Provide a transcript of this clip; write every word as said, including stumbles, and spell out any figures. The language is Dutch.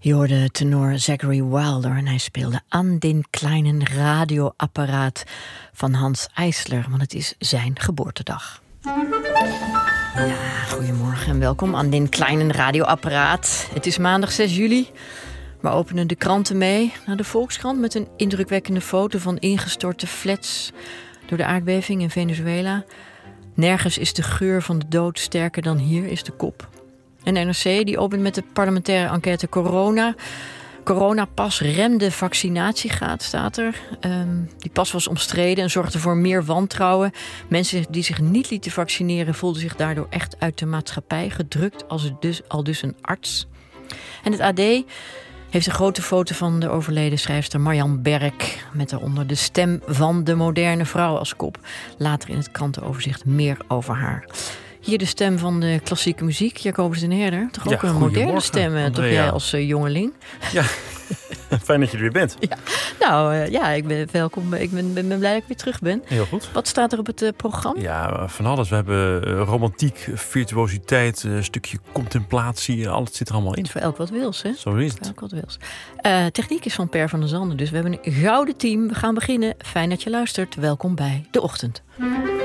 Je hoorde tenor Zachary Wilder en hij speelde aan den kleinen radioapparaat van Hans Eisler, want het is zijn geboortedag. Ja, goedemorgen en welkom aan den kleinen radioapparaat. Het is maandag zes juli. We openen de kranten mee naar de Volkskrant met een indrukwekkende foto van ingestorte flats door de aardbeving in Venezuela. Nergens is de geur van de dood sterker dan hier, is de kop. En N R C die opent met de parlementaire enquête corona. Coronapas remde vaccinatiegraad, staat er. Um, die pas was omstreden en zorgde voor meer wantrouwen. Mensen die zich niet lieten vaccineren voelden zich daardoor echt uit de maatschappij gedrukt, als dus, al dus een arts. En het A D heeft een grote foto van de overleden schrijfster Marjan Berk, met daaronder de stem van de moderne vrouw als kop. Later in het krantenoverzicht meer over haar. Hier de stem van de klassieke muziek, Jacobus den Herder. Toch ook ja, een moderne stem, André, toch jij als uh, jongeling? Ja, fijn dat je er weer bent. Ja. Nou uh, ja, ik ben welkom. Ik ben, ben, ben blij dat ik weer terug ben. Heel goed. Wat staat er op het uh, programma? Ja, van alles. We hebben uh, romantiek, virtuositeit, een uh, stukje contemplatie. Uh, alles zit er allemaal in. Voor elk wat wils, hè? Zo is het. Voor elk wat wils. Uh, techniek is van Per van der Zanden, dus we hebben een gouden team. We gaan beginnen. Fijn dat je luistert. Welkom bij De Ochtend.